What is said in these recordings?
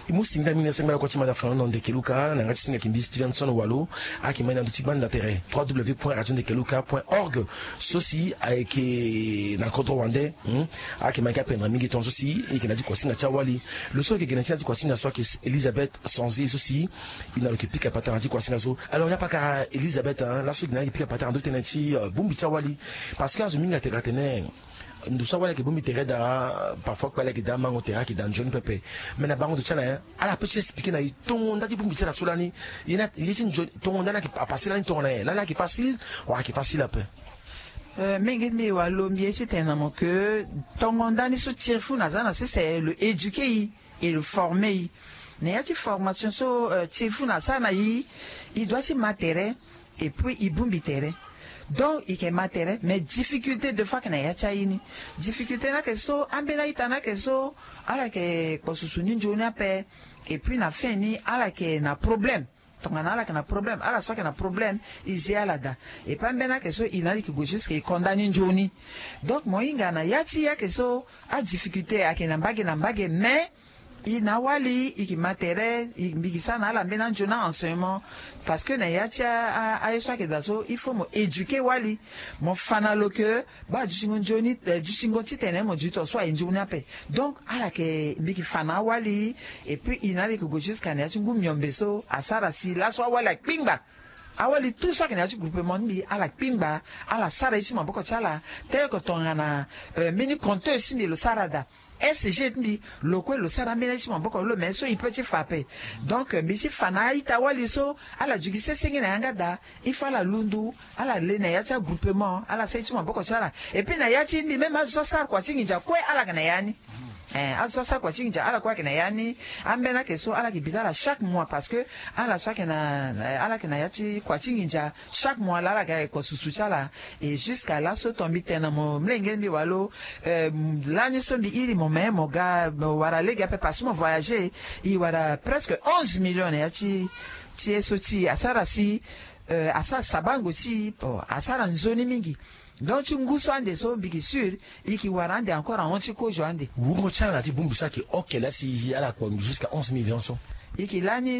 Imusinga mina senga kwa chima da Fernando Ndekeluka na ngati singa kimbi Stevenson Walo akima na nduti banda terrain www.radiondekeluka.org sosi avec na kodro wande akima ka pendra mingi ton sosi et kina di kwa singa chawali le so ke kina di kwa singa so ki Elisabeth Sonzi sosi ina le pika pata di kwa singa so alors ya pas ka Elisabeth la so kina pika pata ndo tenati bumbi chawali parce que azuminga te gatene nous savons que bon mitéré da parfois quoi que da mango terra qui dans John Pepe mais na bango de chala à la petite expliquer na ton da di bon mitéré solani il a ton da na qui a passé là ton là qui facile ou qui facile un peu mengi mi walo mieti tena mo que ton ondani so tire fou na zana c'est le éduquer et le former ne ya ti formation so tire fou na sana yi il doit se matériel et puis il bon mitéré. Donc il y a matériel mais difficulté de fois que na ya chaini difficulté na que so ambela itana que so ala que posusuni njona pe et puis na fini ala que na problème donc ala que na problème ala so que na problème izi ala da et pas mbena que so inali ki go jusqu'à condamner njoni donc moinga na ya ti ya que so a difficulté a que na mbage mais inawali iki matériel ikibikisa na ala mbena njona enseignement parce que na yacha a eswa ke daso il faut mo éduquer wali mo fanalo que ba jusingo njoni jusingo titene mo jito so injuna pe donc ala ke mbiki fana wali et puis inali ko jusqu'à na yachi ngumnyombeso asara si la so wala pingba awali tout ça que na yachi groupement bi ala pingba ala sara isi maboko chala tel que tongana mini compteur simi le sarada SG ni lokwe lo sara mena isi maboko lo mais so il peut te frapper donc misi fana ita wali so ala jugise singi na yanga da ifala lundu ala le na yacha groupement ala sa isi maboko chala et puis na yachi ni même azo sa kwa chinja kwe ala kana yani azo sa kwa chinja ala kwa kana yani ambena ke so ala ki bitala chaque mois parce que ala so kana ala kana yachi kwa chinja chaque mois la ga ko susu chala et jusqu'à là so tombi tena mo mlenge mbi walo l'année so mbi iri mo me mo ga wara lega pe parce mo voyager il wara presque 11 millions yachi ti so ti asara si asara sabango ti asara nzoni mingi donc nguso ande so bigi sur iki warande encore en onchiko joande wungo chala ti bumbu saki OK là si ala quoi jusqu'à 11 millions so iki l'année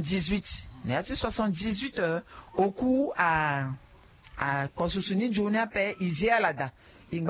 78 ne ati 78 au cours à konsusuni jona pe izi alada